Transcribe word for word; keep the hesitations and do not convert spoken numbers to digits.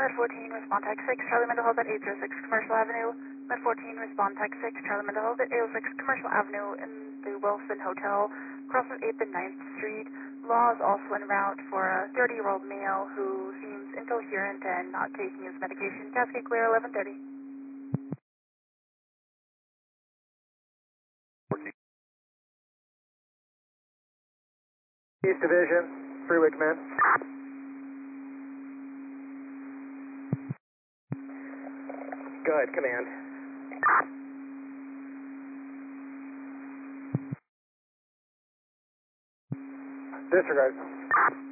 Med fourteen, respond tech six, Charlie Mental Health at eight oh six Commercial Avenue. Med fourteen, respond tech six, Charlie Mental Health at eight oh six Commercial Avenue in the Wilson Hotel, across from eighth and ninth Street. Law is also en route for a thirty-year-old male who seems incoherent and not taking his medication. Cascade clear, eleven thirty. East Division, Freeway Command. Go ahead, Command. Disregard.